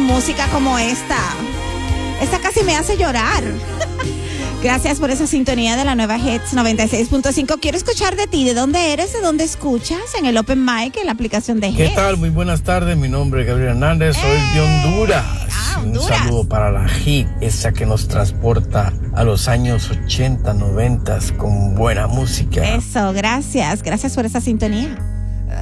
música como esta. Esta casi me hace llorar. Gracias por esa sintonía de la nueva Hits 96.5. Quiero escuchar de ti. ¿De dónde eres? ¿De dónde escuchas? En el Open Mic, en la aplicación de Hits. ¿Qué tal? Muy buenas tardes. Mi nombre es Gabriel Hernández. Soy de Honduras. Honduras. Un saludo para la Hit, esa que nos transporta a los años 80, 90 con buena música. Eso, gracias. Gracias por esa sintonía.